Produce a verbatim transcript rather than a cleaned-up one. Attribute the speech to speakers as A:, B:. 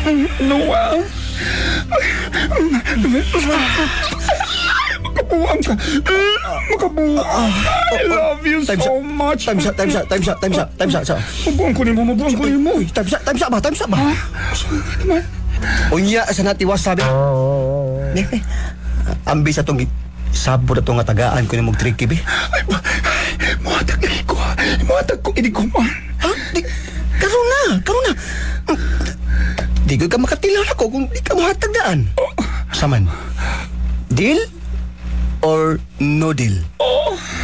A: Noah. Makabuang ka. Makabuang. I love you
B: Time's
A: so
B: up.
A: much.
B: Time's up, time's up, time's up, time's up, time's up, time's up.
A: Mabuang ko ni mo, mabuang ko ni mo.
B: Uy, time's up, time's up ba, time's up ba?
A: Naman.
B: Unya, sa natiwas sabi. Ne, ne. Ambi sa tong sabo na tong nga tagaan ko ni mong tricky, be.
A: Ay, ba, muhatag lagi ko. Muhatag ko, ini ko man.
B: Ha? Di, karoon na, karoon na. Di ko ka makatilaw ako kung di ka mahatagdaan. Saman, deal or no deal?